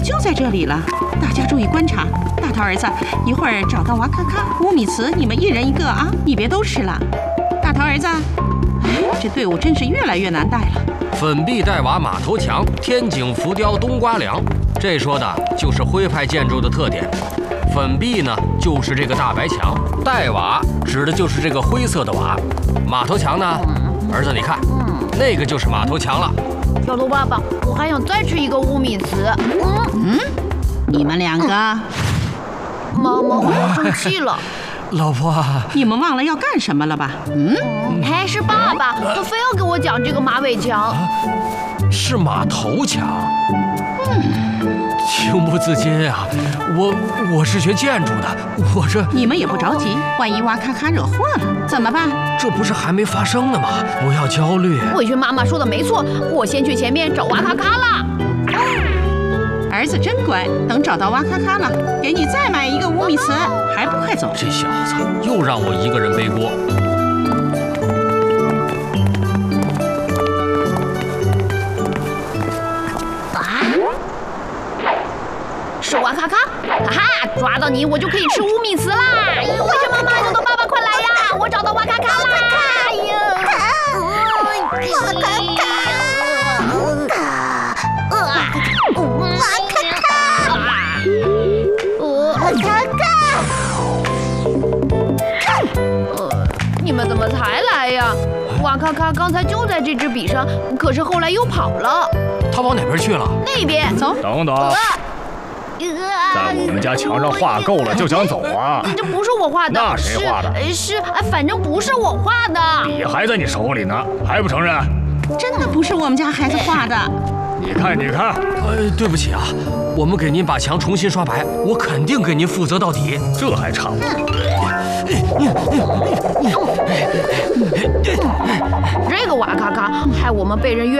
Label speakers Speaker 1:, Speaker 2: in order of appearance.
Speaker 1: 就在这里了，大家注意观察。大头儿子，一会儿找到娃咔咔、乌米糍，你们一人一个啊，你别都吃了。大头儿子，哎，这队伍真是越来越难带了。
Speaker 2: 粉壁黛瓦马头墙，天井浮雕冬瓜梁，这说的就是徽派建筑的特点。粉壁呢，就是这个大白墙；黛瓦指的就是这个灰色的瓦；马头墙呢，儿子你看，那个就是马头墙了。
Speaker 3: 小头爸爸，我还想再吃一个乌米糍。
Speaker 1: 你们两个，
Speaker 3: 妈妈好像生气了。
Speaker 2: 老婆啊，
Speaker 1: 你们忘了要干什么了吧？
Speaker 3: 还是爸爸，他非要给我讲这个马尾墙。
Speaker 2: 是马头墙。情不自禁啊，我是学建筑的，我这……
Speaker 1: 你们也不着急，万一娃咔咔惹祸了怎么办？
Speaker 2: 这不是还没发生呢吗？不要焦虑。
Speaker 3: 委屈妈妈说的没错，我先去前面找娃咔咔了。
Speaker 1: 儿子真乖，等找到娃咔咔了，给你再买一个乌米糍，还不快走？
Speaker 2: 这小子又让我一个人背锅。
Speaker 3: 是娃咔咔，哈哈，抓到你我就可以吃乌米糍啦！委屈妈妈，小头爸爸快来呀！我找到娃咔咔啦！你们怎么才来呀？娃咔咔刚才就在这支笔上，可是后来又跑了。
Speaker 2: 他往哪边去了？
Speaker 3: 那边。
Speaker 1: 走。
Speaker 4: 等等，在我们家墙上画够了就想走啊？
Speaker 3: 这不是我画的。
Speaker 4: 那谁画的？
Speaker 3: 反正不是我画的。
Speaker 4: 笔还在你手里呢，还不承认？
Speaker 1: 真的不是我们家孩子画的。
Speaker 4: 你看，你看。
Speaker 2: 对不起啊，我们给您把墙重新刷白，我肯定给您负责到底。
Speaker 4: 这还差不多。
Speaker 3: 这个娃咔咔害我们被人冤